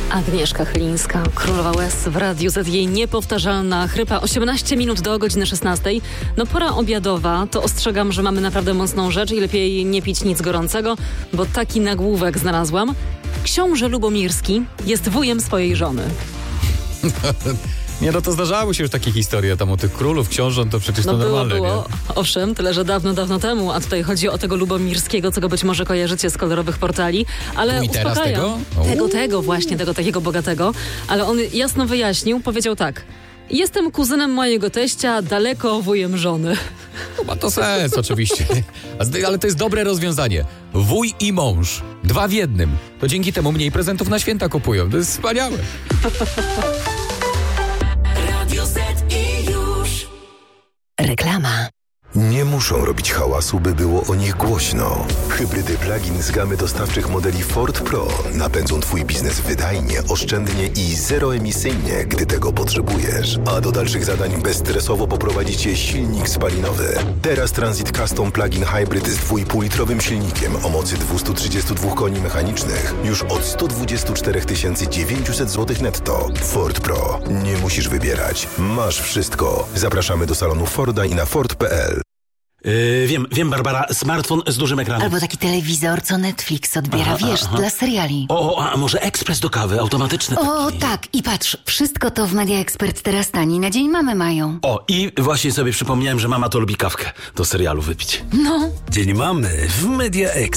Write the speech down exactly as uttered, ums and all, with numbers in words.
Agnieszka Chylińska, Królowa Łez w Radiu Z, jej niepowtarzalna chrypa. osiemnaście minut do godziny szesnastej. No pora obiadowa, to ostrzegam, że mamy naprawdę mocną rzecz i lepiej nie pić nic gorącego, bo taki nagłówek znalazłam. Książę Lubomirski jest wujem swojej żony. Nie, no to zdarzały się już takie historie tam o tych królów, książąt, to przecież No to było, normalne, było, nie? owszem, tyle, że dawno, dawno temu, a tutaj chodzi o tego Lubomirskiego, co go być może kojarzycie z kolorowych portali, ale I teraz uspokaja. tego? Tego, tego właśnie, tego takiego bogatego, ale on jasno wyjaśnił, powiedział tak: jestem kuzynem mojego teścia, daleko wujem żony. No, ma to sens oczywiście, A z- ale to jest dobre rozwiązanie. Wuj i mąż, dwa w jednym. To dzięki temu mniej prezentów na święta kupują, to jest wspaniałe. Reklama. Nie muszą robić hałasu, by było o nich głośno. Hybrydy plug-in z gamy dostawczych modeli Ford Pro napędzą Twój biznes wydajnie, oszczędnie i zeroemisyjnie, gdy tego potrzebujesz. A do dalszych zadań bezstresowo poprowadzi Cię silnik spalinowy. Teraz Transit Custom Plug-in Hybrid z dwa i pół litrowym silnikiem o mocy dwieście trzydzieści dwa koni mechanicznych już od sto dwadzieścia cztery tysiące dziewięćset złotych netto. Ford Pro. Nie musisz wybierać. Masz wszystko. Zapraszamy do salonu Forda i na Ford kropka p l. Yy, wiem, wiem, Barbara, smartfon z dużym ekranem. Albo taki telewizor, co Netflix odbiera, Aha, wiesz, aha. dla seriali. O, a może ekspres do kawy, automatyczny O, taki. tak, i patrz, wszystko to w Media Expert teraz tani na Dzień Mamy mają. O, i właśnie sobie przypomniałem, że mama to lubi kawkę do serialu wypić. No. Dzień Mamy w Media Expert.